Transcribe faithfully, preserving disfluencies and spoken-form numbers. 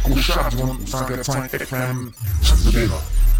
Go shop one cinq quatre cinq F M. Check the data.